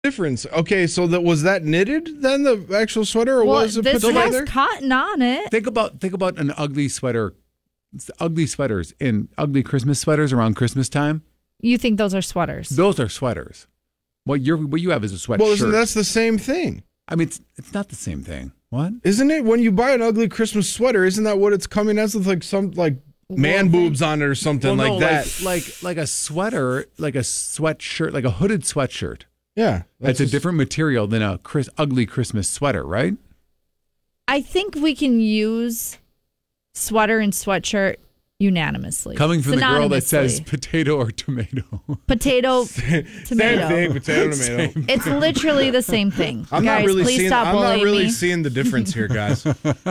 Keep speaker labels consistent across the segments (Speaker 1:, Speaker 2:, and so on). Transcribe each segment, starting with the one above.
Speaker 1: difference? Okay, so was that knitted then, the actual sweater, or was it put
Speaker 2: this has
Speaker 1: together?
Speaker 2: cotton on it.
Speaker 3: Think about an ugly sweater. Ugly sweaters and ugly Christmas sweaters around Christmas time.
Speaker 2: You think those are sweaters?
Speaker 3: Those are sweaters. What you have is a sweatshirt.
Speaker 1: Well, that's the same thing.
Speaker 3: I mean, it's not the same thing. What?
Speaker 1: Isn't it? When you buy an ugly Christmas sweater, isn't that what it's coming as, with like some man boobs on it or something that?
Speaker 3: Like a sweater, like a sweatshirt, like a hooded sweatshirt.
Speaker 1: Yeah,
Speaker 3: That's a different material than a ugly Christmas sweater, right?
Speaker 2: I think we can use sweater and sweatshirt unanimously.
Speaker 3: Coming from the girl that says potato or tomato.
Speaker 2: Potato, tomato.
Speaker 1: Same thing, potato, tomato.
Speaker 2: It's literally the same thing.
Speaker 1: I'm
Speaker 2: guys,
Speaker 1: not really
Speaker 2: please
Speaker 1: seeing.
Speaker 2: stop
Speaker 1: I'm not
Speaker 2: bullying
Speaker 1: really
Speaker 2: me.
Speaker 1: seeing the difference here, guys.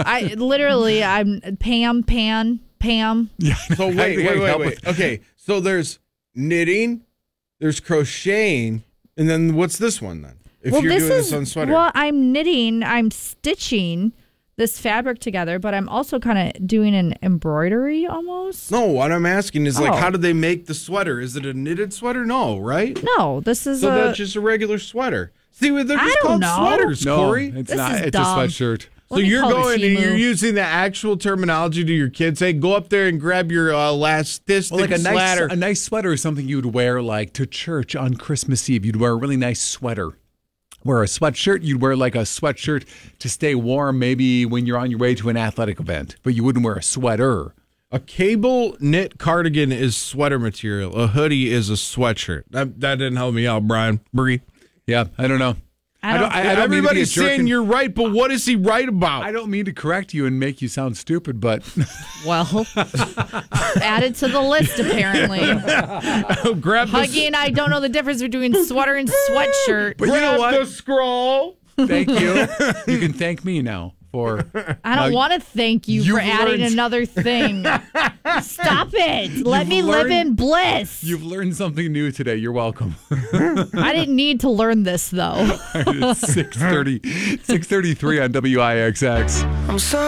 Speaker 2: I'm Pam.
Speaker 3: Yeah.
Speaker 1: So wait. Okay, so there's knitting, there's crocheting, and then what's this one then? If you're doing this on sweater.
Speaker 2: Well, I'm knitting, I'm stitching this fabric together, but I'm also kind of doing an embroidery almost.
Speaker 1: No, what I'm asking is how did they make the sweater? Is it a knitted sweater? No, right?
Speaker 2: No, this is
Speaker 1: that's just a regular sweater. See, they're just called sweaters,
Speaker 3: no,
Speaker 1: Corey.
Speaker 3: it's
Speaker 2: this
Speaker 3: not.
Speaker 2: Is
Speaker 3: it's
Speaker 2: dumb.
Speaker 3: a sweatshirt.
Speaker 1: So you're going and you're using the actual terminology to your kids. Hey, go up there and grab your elastic
Speaker 3: Well, like
Speaker 1: sweater.
Speaker 3: a nice sweater is something you would wear like to church on Christmas Eve. You'd wear a really nice sweater. Where a sweatshirt, you'd wear like a sweatshirt to stay warm, maybe when you're on your way to an athletic event, but you wouldn't wear a sweater.
Speaker 1: A cable knit cardigan is sweater material. A hoodie is a sweatshirt. That didn't help me out, Brian. Bree.
Speaker 3: Yeah, I don't know. I don't
Speaker 1: Everybody's saying you're right, but what is he right about?
Speaker 3: I don't mean to correct you and make you sound stupid, but
Speaker 2: well, added to the list apparently. Huggy and I don't know the difference between sweater and sweatshirt.
Speaker 3: But you know what?
Speaker 1: The scroll.
Speaker 3: Thank you. You can thank me now for.
Speaker 2: I don't want to thank you for adding another thing. Stop it. Let me live in bliss.
Speaker 3: You've learned something new today. You're welcome.
Speaker 2: I didn't need to learn this, though.
Speaker 3: It's 6:33 on WIXX.
Speaker 4: I'm sorry.